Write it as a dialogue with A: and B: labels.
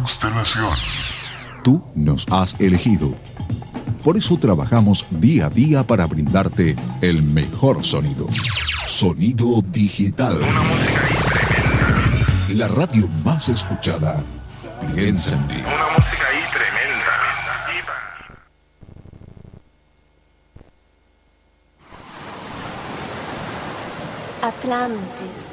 A: Constelación.
B: Tú nos has elegido. Por eso trabajamos día a día para brindarte el mejor sonido. Sonido digital.
A: Una música ahí tremenda.
B: La radio más escuchada. Piensa en ti.
A: Una música ahí tremenda.
C: Atlantis.